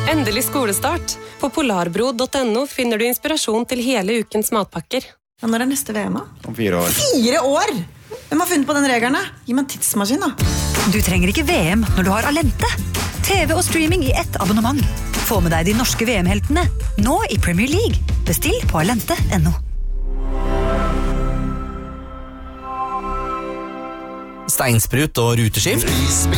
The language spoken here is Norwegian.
Endelig skolestart. På polarbro.no finner du inspirasjon til hele ukens matpakker. Ja, når neste VM da? Om 4 år. 4 år? Hvem har funnet på den regelen da? Gi meg en tidsmaskin da. Du trenger ikke VM når du har Alente. TV og streaming i ett abonnement. Få med deg de norske VM-heltene, nå i Premier League. Bestill på alente.no. Steinsprut og ruteskift.